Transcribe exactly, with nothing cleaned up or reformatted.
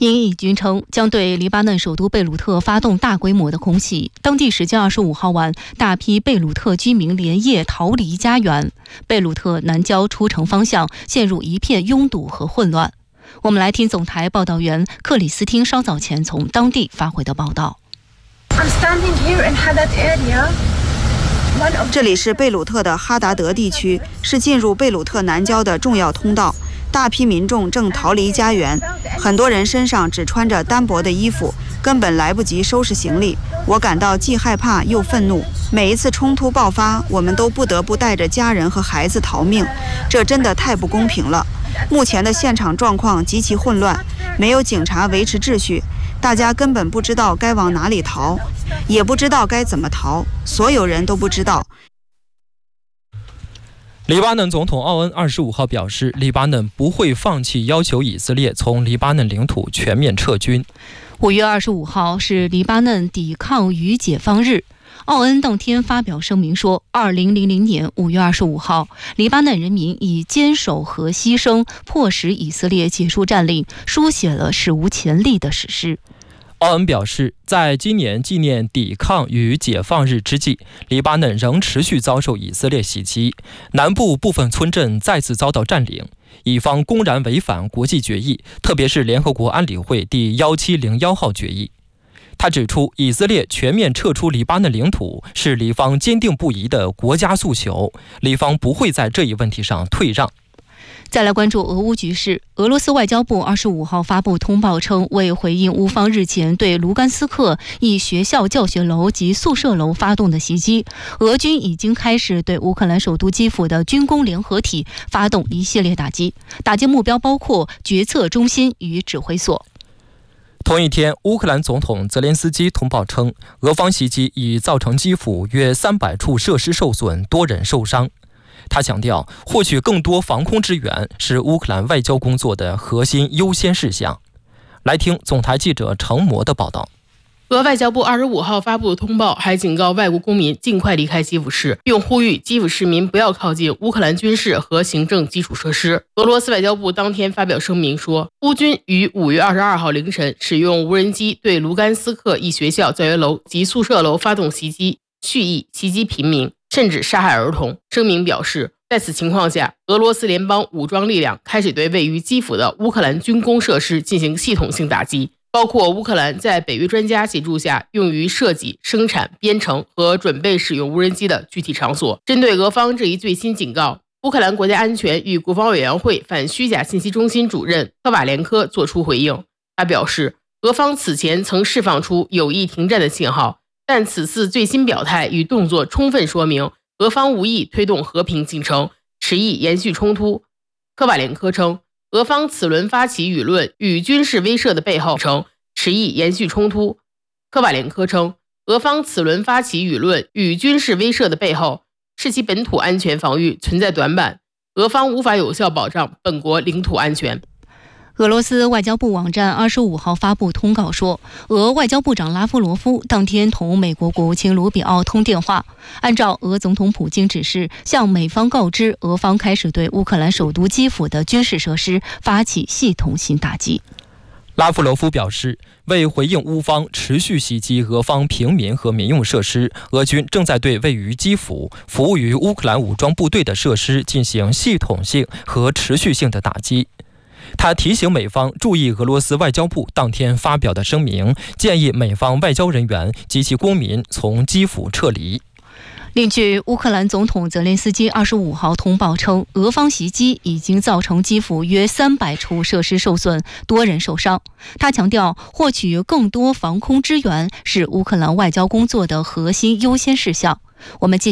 因以军称将对黎巴嫩首都贝鲁特发动大规模的空袭，当地时间二十五号晚，大批贝鲁特居民连夜逃离家园，贝鲁特南郊出城方向陷入一片拥堵和混乱。我们来听总台报道员克里斯汀稍早前从当地发回的报道。 这里是贝鲁特的哈达德地区，是进入贝鲁特南郊的重要通道。大批民众正逃离家园，很多人身上只穿着单薄的衣服，根本来不及收拾行李。我感到既害怕又愤怒。每一次冲突爆发，我们都不得不带着家人和孩子逃命，这真的太不公平了。目前的现场状况极其混乱，没有警察维持秩序，大家根本不知道该往哪里逃，也不知道该怎么逃，所有人都不知道。 黎巴嫩总统奥恩二十五号表示，黎巴嫩不会放弃要求以色列从黎巴嫩领土全面撤军。 五月二十五号是黎巴嫩抵抗与解放日。奥恩当天发表声明说，二零零零年五月二十五号，黎巴嫩人民以坚守和牺牲迫使以色列结束占领，书写了史无前例的史诗。 奥恩表示，在今年纪念抵抗与解放日之际，黎巴嫩仍持续遭受以色列袭击，南部部分村镇再次遭到占领，以方公然违反国际决议，特别是联合国安理会第一七零一号决议。他指出，以色列全面撤出黎巴嫩领土是黎方坚定不移的国家诉求，黎方不会在这一问题上退让。 再来关注俄乌局势，俄罗斯外交部二十五号发布通报称，为回应乌方日前对卢甘斯克一学校教学楼及宿舍楼发动的袭击，俄军已经开始对乌克兰首都基辅的军工联合体发动一系列打击，打击目标包括决策中心与指挥所。 同一天，乌克兰总统泽连斯基通报称，俄方袭击已造成基辅约三百处设施受损，多人受伤。他强调，获取更多防空支援是乌克兰外交工作的核心优先事项。来听总台记者程模的报道。 俄外交部二十五号发布的通报还警告外国公民尽快离开基辅市，并呼吁基辅市民不要靠近乌克兰军事和行政基础设施。俄罗斯外交部当天发表声明说，乌军于五月二十二号凌晨使用无人机对卢甘斯克一学校教学楼及宿舍楼发动袭击，蓄意袭击平民，甚至杀害儿童。声明表示，在此情况下，俄罗斯联邦武装力量开始对位于基辅的乌克兰军工设施进行系统性打击，包括乌克兰在北约专家协助下用于设计、生产、编程和准备使用无人机的具体场所。针对俄方这一最新警告，乌克兰国家安全与国防委员会反虚假信息中心主任科瓦连科作出回应。他表示，俄方此前曾释放出有意停战的信号，但此次最新表态与动作充分说明俄方无意推动和平进程，持意延续冲突。科瓦连科称，俄方此轮发起舆论与军事威慑的背后，称持意延续冲突。科瓦连科称，俄方此轮发起舆论与军事威慑的背后，是其本土安全防御存在短板，俄方无法有效保障本国领土安全。 俄罗斯外交部网站二十五号发布通告说，俄外交部长拉夫罗夫当天同美国国务卿卢比奥通电话，按照俄总统普京指示，向美方告知俄方开始对乌克兰首都基辅的军事设施发起系统性打击。 拉夫罗夫表示，为回应乌方持续袭击俄方平民和民用设施，俄军正在对位于基辅、服务于乌克兰武装部队的设施进行系统性和持续性的打击。他提醒美方注意俄罗斯外交部当天发表的声明，建议美方外交人员及其公民从基辅撤离。 另据乌克兰总统泽连斯基二十五号通报称，俄方袭击已经造成基辅约三百处设施受损，多人受伤。他强调，获取更多防空支援是乌克兰外交工作的核心优先事项。我们继续